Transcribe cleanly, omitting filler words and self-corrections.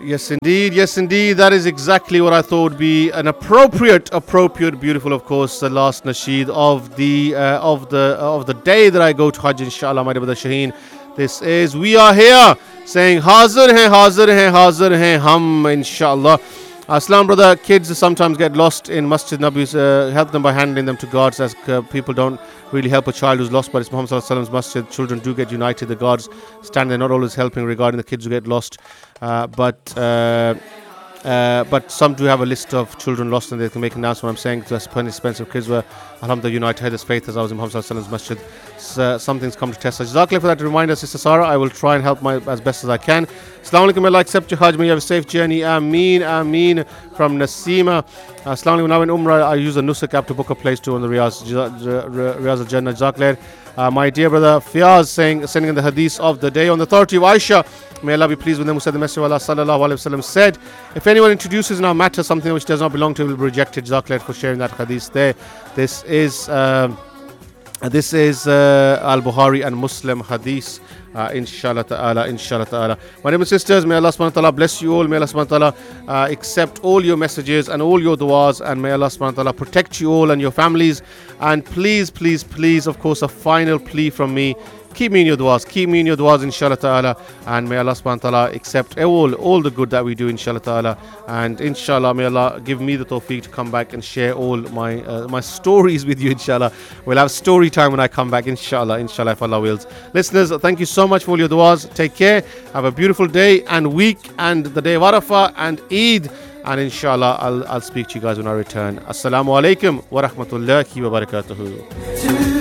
Yes, indeed. Yes, indeed. That is exactly what I thought would be an appropriate, beautiful, of course, the last nasheed of the day that I go to Hajj, inshallah, my dear brother Shaheen. This is we are here saying Hazir hai, Hazir hai, Hazir hai, Hum, inshallah. Aslam, brother, kids sometimes get lost in Masjid Nabi. Help them by handing them to guards, as people don't really help a child who's lost, but it's Muhammad Sallallahu Alaihi Wasallam's masjid. Children do get united. The guards stand there, not always helping regarding the kids who get lost. But some do have a list of children lost and they can make an announcement. I'm saying to us, plenty of kids were alhamdulillah united as faith as I was in Muhammad Sallallahu Alaihi Wasallam's masjid. Something's come to test us. Jazakallah for that reminder, Sister Sarah. I will try and help as best as I can. Assalamu alaikum, may Allah accept your Hajj. May you have a safe journey. Ameen, ameen. From Nasima. Assalamu alaikum. Now in Umrah, I use the Nusuk app to book a place too on the Riyaz al-Jannah. Jazakallah. My dear brother Fiaz sending in the hadith of the day on the authority of Aisha. May Allah be pleased with them, who said the Messenger of Allah sallallahu alaihi wasallam said, if anyone introduces in our matter something which does not belong to him, will be rejected. Jazakallah for sharing that hadith there. This is Al-Bukhari and Muslim hadith. Inshallah ta'ala. My dear sisters, may Allah subhanahu wa ta'ala bless you all. May Allah subhanahu wa ta'ala accept all your messages and all your du'as, and may Allah subhanahu wa ta'ala protect you all and your families. And please, of course, a final plea from me. Keep me in your du'as, inshallah ta'ala, and may Allah subhanahu wa ta'ala accept all the good that we do, inshallah ta'ala, and inshallah may Allah give me the tawfiq to come back and share all my stories with you, inshallah. We'll have story time when I come back, inshallah, if Allah wills. Listeners, thank you so much for all your du'as. Take care, have a beautiful day and week and the day of Arafah and Eid, and inshallah I'll speak to you guys when I return. Assalamu alaikum wa rahmatullahi wa barakatuhu.